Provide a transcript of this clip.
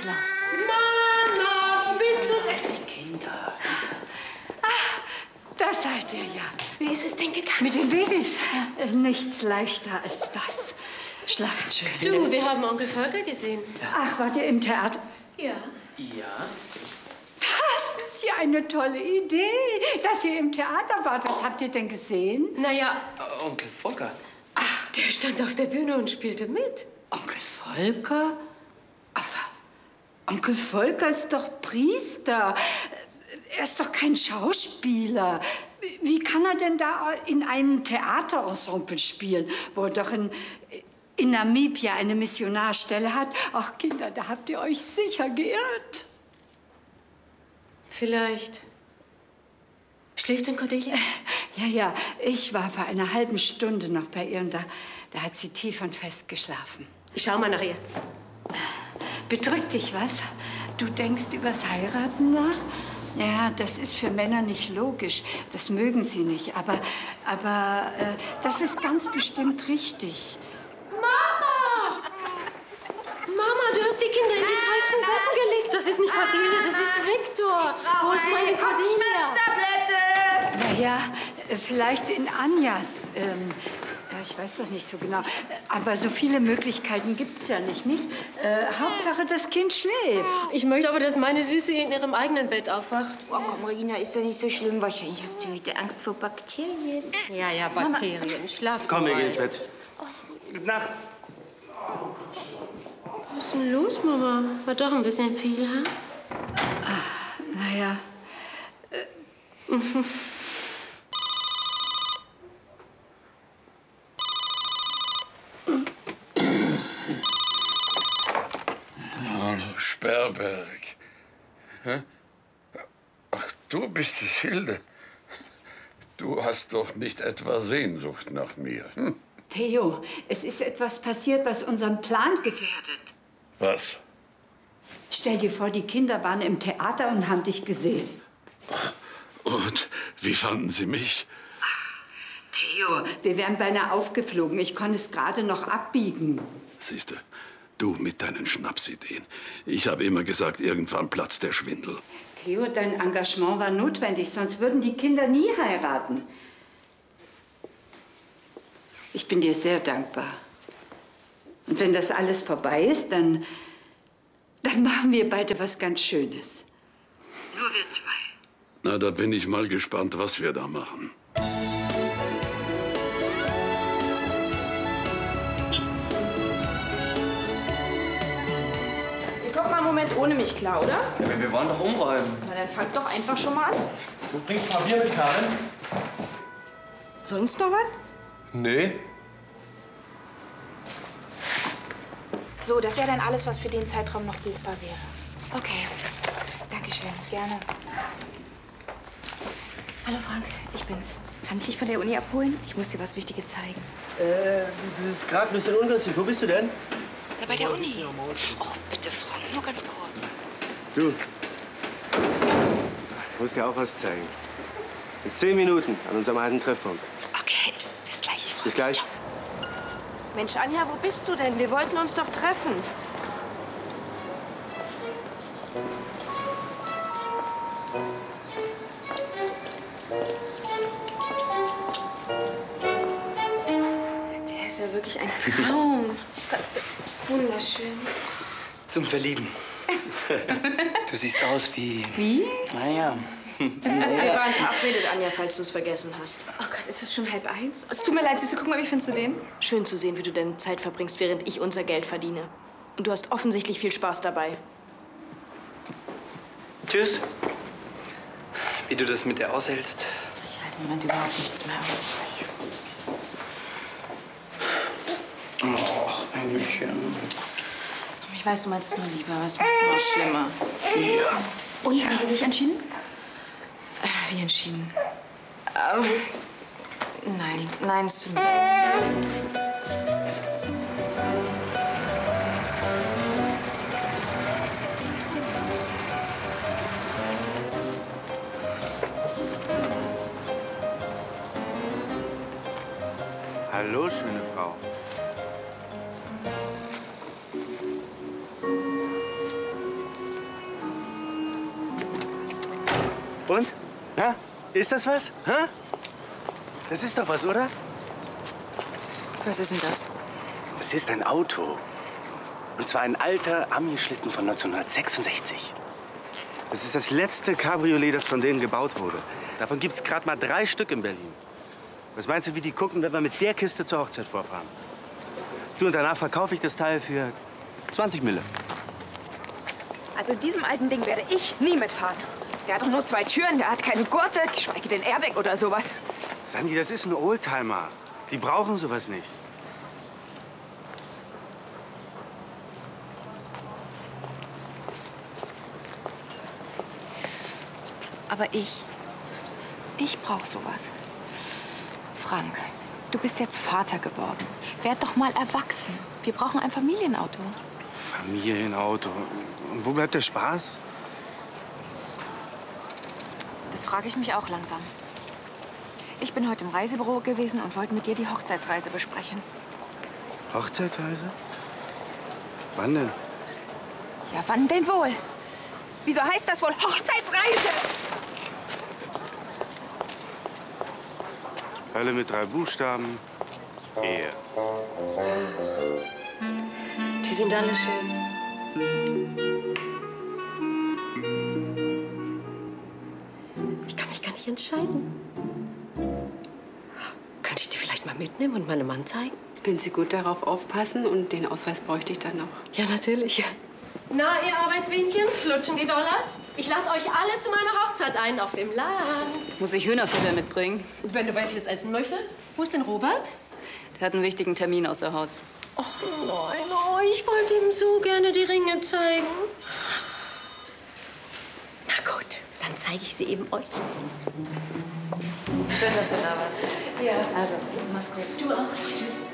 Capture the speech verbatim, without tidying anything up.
Klaus. Mama, wo bist du denn? Die Kinder. Ach, da seid ihr ja. Wie ist es denn gegangen? Mit den Babys? Ist nichts leichter als das. Schlaft schön. Du, wir haben Onkel Volker gesehen. Ach, wart ihr im Theater? Ja. Ja? Das ist ja eine tolle Idee, dass ihr im Theater wart. Was habt ihr denn gesehen? Naja, Äh, Onkel Volker. ach, der stand auf der Bühne und spielte mit. Onkel Volker? Aber Onkel Volker ist doch Priester. Er ist doch kein Schauspieler. Wie kann er denn da in einem Theaterensemble spielen, wo er doch in, in Namibia eine Missionarstelle hat? Ach, Kinder, da habt ihr euch sicher geirrt. Vielleicht. Schläft denn Cordelia? Ja, ja, ich war vor einer halben Stunde noch bei ihr und da, da hat sie tief und fest geschlafen. Ich schau mal nach ihr. Bedrückt dich was? Du denkst übers Heiraten nach? Ja, das ist für Männer nicht logisch. Das mögen sie nicht. Aber, aber äh, das ist ganz bestimmt richtig. Mama! Mama, du hast die Kinder in die falschen Betten gelegt. Das ist nicht Cordelia, das ist Viktor. Wo ist meine Cordelia? Naja, vielleicht in Anjas. Ähm, ja, ich weiß doch nicht so genau. Aber so viele Möglichkeiten gibt es ja nicht, nicht? Äh, Hauptsache, das Kind schläft. Ich möchte aber, dass meine Süße in ihrem eigenen Bett aufwacht. Oh, komm, Regina, ist doch nicht so schlimm. Wahrscheinlich hast du wieder Angst vor Bakterien. Ja, ja, Bakterien. Schlaf Komm, wir mal. gehen ins Bett. Gute Nacht. Was ist denn los, Mama? War doch ein bisschen viel, ha? Ach, naja. Äh. Hallo, Sperrberg. Hä? Ach, du bist es, Hilde. Du hast doch nicht etwa Sehnsucht nach mir. Hm? Theo, es ist etwas passiert, was unseren Plan gefährdet. Was? Stell dir vor, die Kinder waren im Theater und haben dich gesehen. Und wie fanden sie mich? Theo, wir wären beinahe aufgeflogen. Ich konnte es gerade noch abbiegen. Siehste, du mit deinen Schnapsideen. Ich habe immer gesagt, irgendwann platzt der Schwindel. Theo, dein Engagement war notwendig, sonst würden die Kinder nie heiraten. Ich bin dir sehr dankbar. Und wenn das alles vorbei ist, dann, dann machen wir beide was ganz Schönes. Nur wir zwei. Na, da bin ich mal gespannt, was wir da machen. Ihr kommt mal einen Moment ohne mich klar, oder? Ja, wir wollen doch umräumen. Na, dann fangt doch einfach schon mal an. Du bringst mal Bier mit, Karin? Sonst noch was? Nee. So, das wäre dann alles, was für den Zeitraum noch buchbar wäre. Okay. Dankeschön. Gerne. Hallo, Frank. Ich bin's. Kann ich dich von der Uni abholen? Ich muss dir was Wichtiges zeigen. Äh, das ist gerade ein bisschen ungünstig. Wo bist du denn? Da bei der Uni. Och, bitte, Frank. Nur ganz kurz. Du, ich muss dir auch was zeigen. In zehn Minuten an unserem alten Treffpunkt. Okay. Bis gleich. Ich freu Bis gleich. mich. Mensch, Anja, wo bist du denn? Wir wollten uns doch treffen. Der ist ja wirklich ein Traum. Gott, ist das wunderschön. Zum Verlieben. Du siehst aus wie... Wie? Naja. Wir waren verabredet, Anja, falls du es vergessen hast. Oh Gott, ist es schon halb eins? Es tut mir leid, Süße. Guck mal, wie findest du den? Schön zu sehen, wie du deine Zeit verbringst, während ich unser Geld verdiene. Und du hast offensichtlich viel Spaß dabei. Tschüss. Wie du das mit der aushältst. Ich halte im Moment überhaupt nichts mehr aus. Och, ein Mädchen. Ich weiß, du meinst es nur Liebe, aber es macht es noch schlimmer. Ja. Und, haben Sie sich entschieden? Wie entschieden? Ähm, nein, nein, es tut mir leid. Hallo, schöne Frau. Ja? Ist das was? Hä? Das ist doch was, oder? Was ist denn das? Das ist ein Auto. Und zwar ein alter Ami-Schlitten von neunzehnhundertsechsundsechzig. Das ist das letzte Cabriolet, das von denen gebaut wurde. Davon gibt es gerade mal drei Stück in Berlin. Was meinst du, wie die gucken, wenn wir mit der Kiste zur Hochzeit vorfahren? Du, und danach verkaufe ich das Teil für zwanzig Mille. Also in diesem alten Ding werde ich nie mitfahren. Der hat doch nur zwei Türen, der hat keine Gurte, geschweige denn Airbag oder sowas. Sandy, das ist ein Oldtimer. Die brauchen sowas nicht. Aber ich, ich brauche sowas. Frank, du bist jetzt Vater geworden. Werd doch mal erwachsen. Wir brauchen ein Familienauto. Familienauto. Und wo bleibt der Spaß? Das frage ich mich auch langsam. Ich bin heute im Reisebüro gewesen und wollte mit dir die Hochzeitsreise besprechen. Hochzeitsreise? Wann denn? Ja, wann denn wohl? Wieso heißt das wohl Hochzeitsreise? Hölle mit drei Buchstaben. Ehe. Die sind alle schön. Ich kann mich gar nicht entscheiden. Könnte ich die vielleicht mal mitnehmen und meinem Mann zeigen? Wenn Sie gut darauf aufpassen und den Ausweis bräuchte ich dann noch. Ja, natürlich. Na, ihr Arbeitsbienchen, flutschen die Dollars? Ich lade euch alle zu meiner Hochzeit ein auf dem Land. Muss ich Hühnerfutter mitbringen? Wenn du welches essen möchtest. Wo ist denn Robert? Der hat einen wichtigen Termin außer Haus. Ach nein, oh, ich wollte ihm so gerne die Ringe zeigen. Na gut, dann zeige ich sie eben euch. Schön, dass du da warst. Ja. Also, mach's gut. Du auch. Tschüss.